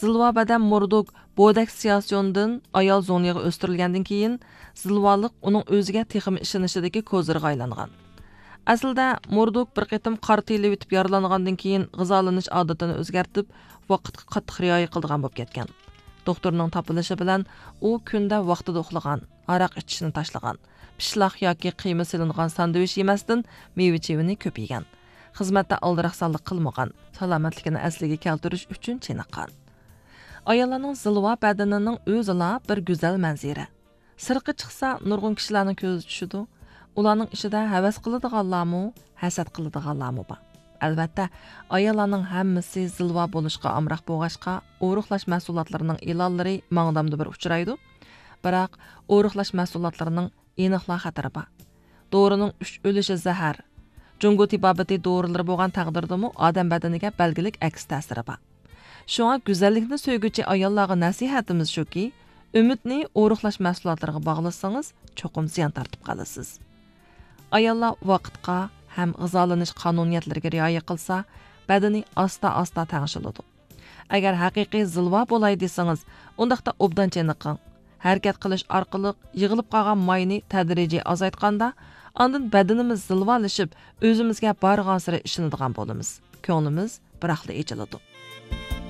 zilva badan murduk bodak siyasyondan ayol zoniyaga o'stirilgandan keyin zilvalik uning o'ziga texim ishonishidagi ko'zirga aylangan. Aslida murduk bir qitim qor tiyilib o'tib yaralangandan keyin g'izolanish odatini o'zgartib, vaqtga qattiq rioya qilgan bo'lib ketgan. Doktorning topilishi bilan u kunda vaqtida uxlagan, aroq ichishni tashlagan, pishloq yoki qiyma silingan sandviç yemasdan meva-chevani ko'p yegan. Xizmatda aldiraqsonlik qilmagan, salomatligini asliga keltirish uchun chiniqqan. Ayollarning zilva badanining o'zila bir go'zal manzara. Sirqi chiqsa nurg'un kishilarning ko'zi tushidi. Ularning ishida havas qiladiganlarmi, hasad qiladiganlarmi bor. Albatta, ayollarning hammasi zilva bo'lishga amroq bo'lg'ashqa, o'ruqlash mahsulotlarining e'lonlari mangdamda bir uchraydi. Biroq, o'ruqlash mahsulotlarining aniqla xatari bor. Dorining uch o'lishi zahar. Jungo tibabati dorilar bo'lgan taqdirdami odam badaniga belgilik aks ta'siri bor. Shunga go'zallikni so'yguvchi ayollarga nasihatimiz shuki, umidni o'ruqlash mahsulotlariga bog'lasangiz, cho'qim ziyon tortib qolasiz. Ayollar vaqtga ham g'izolanish qonuniyatlariga rioya qilsa, badani asta-asta tangshiladi. Agar haqiqiy zilva bo'lay desangiz, undaqda obdan cheniqing. Harakat qilish orqali yig'ilib qolgan mayni tadrijiy azaytganda, ondan badanimiz zilvalashib, o'zimizga borgan sari ishonadigan bo'lamiz. Ko'nglimiz biraqli echiladi.